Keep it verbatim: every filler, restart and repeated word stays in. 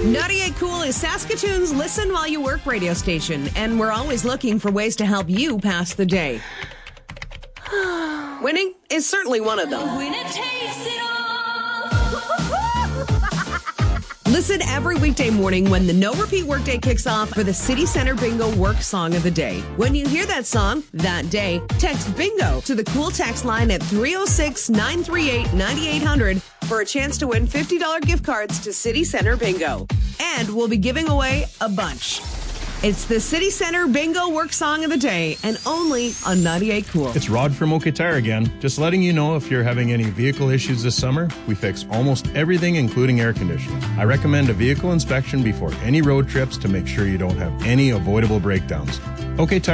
ninety-eight Cool is Saskatoon's listen while you work radio station, and we're always looking for ways to help you pass the day. Winning is certainly one of them. The winner takes it all. Listen every weekday morning when the No Repeat Workday kicks off for the City Center Bingo Work Song of the Day. When you hear that song that day, text BINGO to the Cool text line at three oh six, nine three eight, nine eight hundred for a chance to win fifty dollars gift cards to City Center Bingo. And we'll be giving away a bunch. It's the City Center Bingo Work Song of the Day, and only on ninety-eight Cool. It's Rod from OK Tire again. Just letting you know if you're having any vehicle issues this summer, we fix almost everything, including air conditioning. I recommend a vehicle inspection before any road trips to make sure you don't have any avoidable breakdowns. OK Tire.